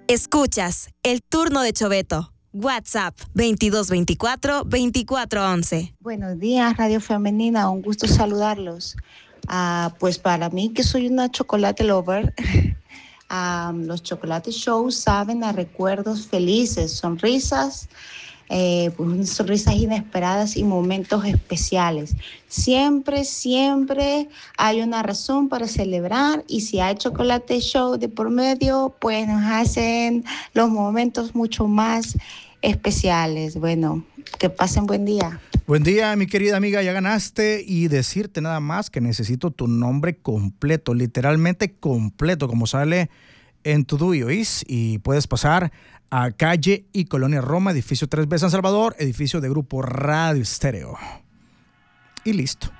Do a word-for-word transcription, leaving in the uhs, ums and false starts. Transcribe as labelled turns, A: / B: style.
A: Escuchas el turno de Choveto. WhatsApp veintidós veinticuatro veinticuatro once.
B: Buenos días, Radio Femenina, un gusto saludarlos. Uh, pues para mí, que soy una chocolate lover, um, los chocolate shows saben a recuerdos felices, sonrisas, eh, pues sonrisas inesperadas y momentos especiales. Siempre, siempre hay una razón para celebrar, y si hay chocolate show de por medio, pues nos hacen los momentos mucho más especiales. Bueno, que pasen buen día.
C: Buen día, mi querida amiga, ya ganaste, y decirte nada más que necesito tu nombre completo, literalmente completo, como sale en tu D U I, ¿oís? Y puedes pasar a calle y Colonia Roma, edificio tres B San Salvador, edificio de Grupo Radio Estéreo. Y listo.